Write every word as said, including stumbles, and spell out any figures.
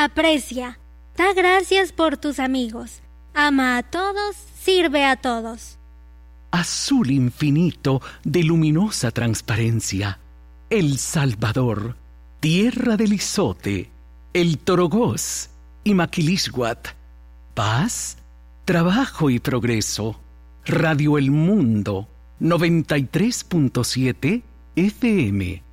aprecia, da gracias por tus amigos, ama a todos, sirve a todos. Azul infinito de luminosa transparencia, El Salvador, tierra del Izote, el Torogós y Maquilisguat, paz, trabajo y progreso. Radio El Mundo, noventa y tres punto siete F M.